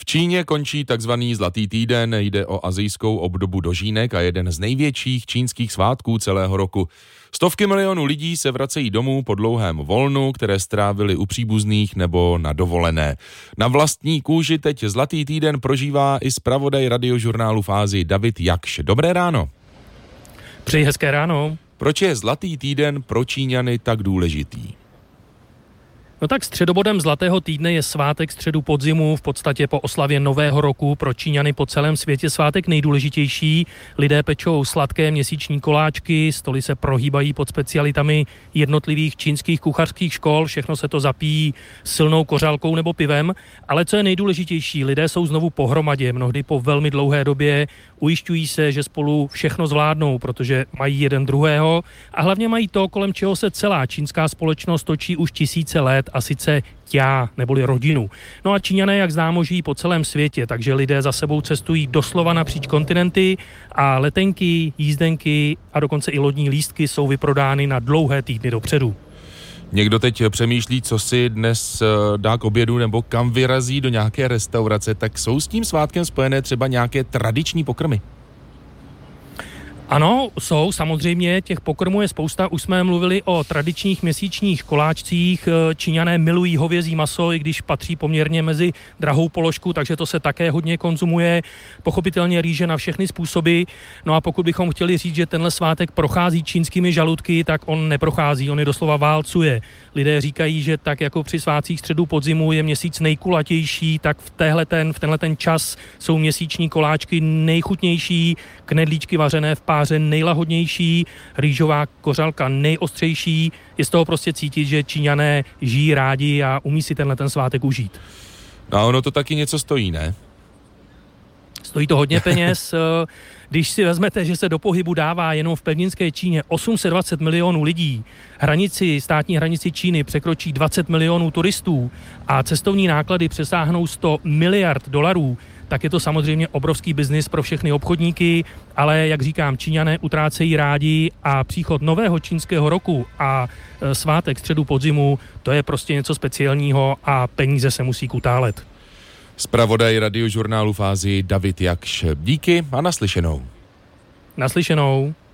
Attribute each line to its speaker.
Speaker 1: Číně končí takzvaný Zlatý týden, jde o asijskou obdobu dožínek a jeden z největších čínských svátků celého roku. Stovky milionů lidí se vracejí domů po dlouhém volnu, které strávili u příbuzných nebo na dovolené. Na vlastní kůži teď Zlatý týden prožívá i zpravodaj radiožurnálu v Ázii David Jakš. Dobré ráno.
Speaker 2: Přeji hezké ráno.
Speaker 1: Proč je Zlatý týden pro Číňany tak důležitý?
Speaker 2: No tak středobodem Zlatého týdne je svátek středu podzimu, v podstatě po oslavě Nového roku, pro Číňany po celém světě svátek nejdůležitější. Lidé pečou sladké měsíční koláčky, stoly se prohýbají pod specialitami jednotlivých čínských kuchařských škol, všechno se to zapíjí silnou kořálkou nebo pivem, ale co je nejdůležitější, lidé jsou znovu pohromadě, mnohdy po velmi dlouhé době, ujišťují se, že spolu všechno zvládnou, protože mají jeden druhého a hlavně mají to, kolem čeho se celá čínská společnost točí už tisíce let, a sice tjá, neboli rodinu. No a Číňané, jak známo, žijí po celém světě, takže lidé za sebou cestují doslova napříč kontinenty a letenky, jízdenky a dokonce i lodní lístky jsou vyprodány na dlouhé týdny dopředu.
Speaker 1: Někdo teď přemýšlí, co si dnes dá k obědu nebo kam vyrazí do nějaké restaurace, tak jsou s tím svátkem spojené třeba nějaké tradiční pokrmy?
Speaker 2: Ano, jsou samozřejmě, těch pokrmů je spousta, už jsme mluvili o tradičních měsíčních koláčcích, Číňané milují hovězí maso, i když patří poměrně mezi drahou položku, takže to se také hodně konzumuje, pochopitelně rýže na všechny způsoby, no a pokud bychom chtěli říct, že tenhle svátek prochází čínskými žaludky, tak on neprochází, on je doslova válcuje. Lidé říkají, že tak jako při svátcích středu podzimu je měsíc nejkulatější, tak v tenhle ten čas jsou měsíční koláčky nejchutnější, knedlíčky vařené v páře nejlahodnější, rýžová kořalka nejostřejší. Je z toho prostě cítit, že Číňané žijí rádi a umí si tenhle ten svátek užít.
Speaker 1: No a ono to taky něco stojí, ne?
Speaker 2: Stojí to hodně peněz. Když si vezmete, že se do pohybu dává jenom v pevninské Číně 820 milionů lidí, státní hranici Číny překročí 20 milionů turistů a cestovní náklady přesáhnou 100 miliard dolarů, tak je to samozřejmě obrovský biznis pro všechny obchodníky, ale jak říkám, Číňané utrácejí rádi a příchod nového čínského roku a svátek středu podzimu, to je prostě něco speciálního a peníze se musí kutálet.
Speaker 1: Zpravodaj radiožurnálu v Ázii David Jakš. Díky a naslyšenou.
Speaker 2: Naslyšenou.